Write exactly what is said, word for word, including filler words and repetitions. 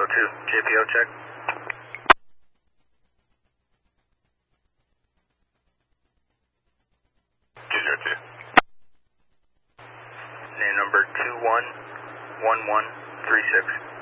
Bravo two, J P O check. two zero two. Name number two one one one three six.